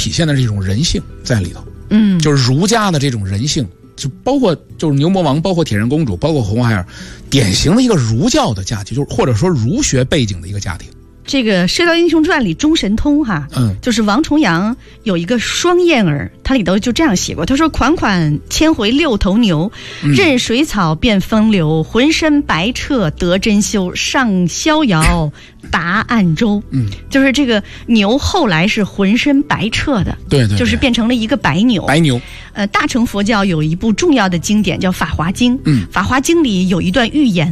体现的这种人性在里头。就是儒家的这种人性，就包括就是牛魔王，包括铁扇公主，包括红孩儿，典型的一个儒教的家庭，就是或者说儒学背景的一个家庭。 这个《射雕英雄传》里钟神通哈，就是王重阳有一个双燕儿，他里头就这样写过，他说：“款款牵回6头牛，任水草变风流，浑身白彻得真修，上逍遥达暗州。”就是这个牛后来是浑身白彻的，对，就是变成了一个白牛。大乘佛教有一部重要的经典叫《法华经》，《法华经》里有一段寓言。